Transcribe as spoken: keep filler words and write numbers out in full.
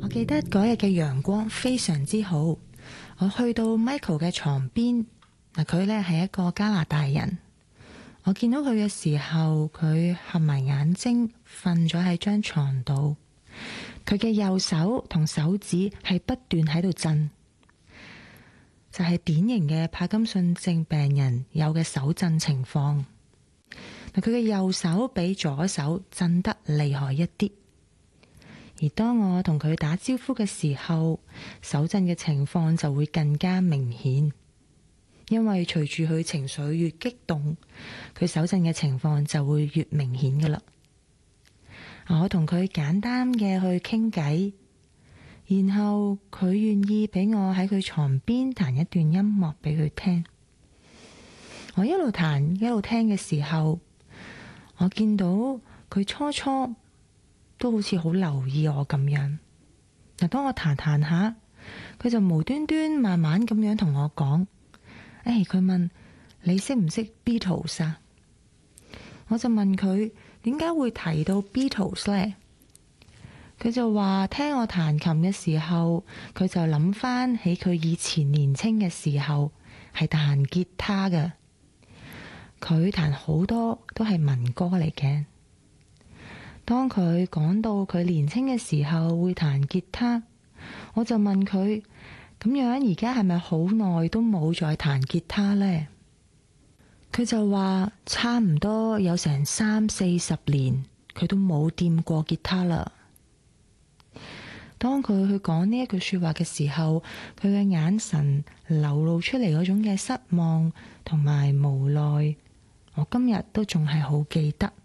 記得嗰日嘅陽光非常之好，我去到 Michael 嘅床邊，嗱，佢呢係一個加拿大人。我見到佢嘅時候，佢合埋眼睛瞓咗喺張床度，佢嘅右手同手指係不斷喺度震，就係典型嘅帕金遜症病人有嘅手震情況。嗱，佢嘅右手比左手震得厲害一啲。而當我同佢打招呼嘅時候，手震嘅情況就會更加明顯，因為隨住佢情緒越激動，佢手震嘅情況就會越明顯㗎喇。我同佢簡單嘅去傾偈，然後佢願意俾我喺佢床邊彈一段音樂俾佢聽。我一路彈一路聽嘅時候，我見到佢初初都好似好留意我咁樣。嗱，當我彈彈下，佢就無端端慢慢咁樣同我講，誒，佢問你識唔識 Beatles 啊？我就問佢點解會提到 Beatles 呢？佢就話聽我彈琴嘅時候，佢就諗翻起佢以前年輕嘅時候係彈吉他嘅。佢彈好多都係民歌嚟嘅。當佢講到佢年輕嘅時候會彈吉他，我就問佢咁樣而家係咪好耐都冇再彈吉他呢？佢就話差唔多有成三四十年，佢都冇掂過吉他啦。當佢去講呢一句說話嘅時候，佢嘅眼神流露出嚟嗰種嘅失望同埋無奈，我今日都仲係好記得。